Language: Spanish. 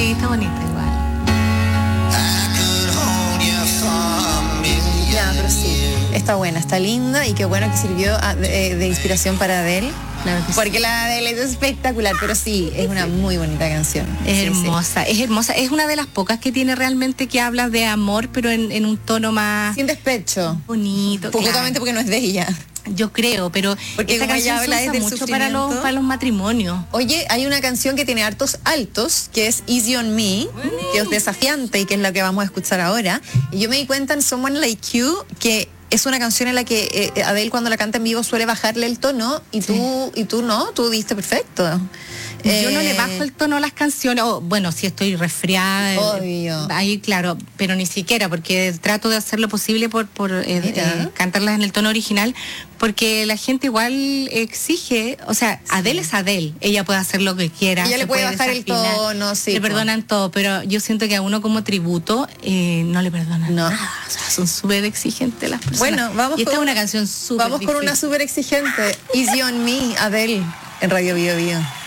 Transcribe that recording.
Sí, está bonita igual. Ya, pero sí, está buena, está linda y qué bueno que sirvió de inspiración para Adele. Claro que sí. Porque la Adele es espectacular, pero sí, es una muy bonita canción. Es Sí, hermosa, sí. es hermosa. Es una de las pocas que tiene realmente que habla de amor, pero en un tono más Sin despecho. bonito. Justamente porque no es de ella. Yo creo, pero porque esta canción ella habla se usa del mucho para sufrimiento. los matrimonios. Oye, hay una canción que tiene hartos altos, que es Easy on Me, que es desafiante y que es la que vamos a escuchar ahora. Y yo me di cuenta en Someone Like You que es una canción en la que Adele cuando la canta en vivo suele bajarle el tono y tú no, tú diste perfecto. Yo no le bajo el tono a las canciones, bueno, si estoy resfriada, obvio. Ahí claro, pero ni siquiera, porque trato de hacer lo posible por cantarlas en el tono original, porque la gente igual exige, o sea, Adele es Adele, ella puede hacer lo que quiera. Ella le puede bajar el tono, sí. Le perdonan todo, pero yo siento que a uno como tributo no le perdonan nada. O sea, son súper exigentes las personas. Bueno, vamos y esta con es una canción súper Vamos con una súper exigente, Easy on Me, Adele, en Radio Bio Bio.